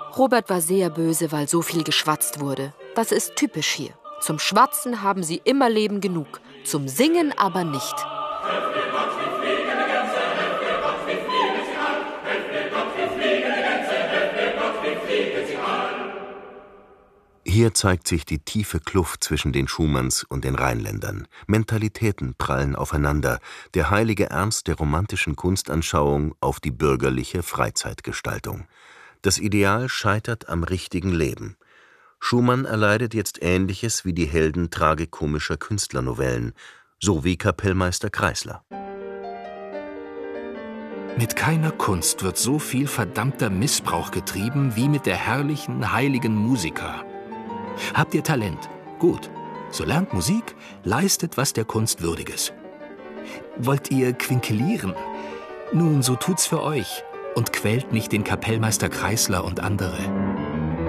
Robert war sehr böse, weil so viel geschwatzt wurde. Das ist typisch hier. Zum Schwatzen haben sie immer Leben genug, zum Singen aber nicht. Hier zeigt sich die tiefe Kluft zwischen den Schumanns und den Rheinländern. Mentalitäten prallen aufeinander, der heilige Ernst der romantischen Kunstanschauung auf die bürgerliche Freizeitgestaltung. Das Ideal scheitert am richtigen Leben. Schumann erleidet jetzt Ähnliches wie die Helden tragikomischer Künstlernovellen, so wie Kapellmeister Kreisler. Mit keiner Kunst wird so viel verdammter Missbrauch getrieben wie mit der herrlichen, heiligen Musiker. Habt ihr Talent? Gut. So lernt Musik, leistet was der Kunst Würdiges. Wollt ihr quinkelieren? Nun, so tut's für euch und quält nicht den Kapellmeister Kreisler und andere.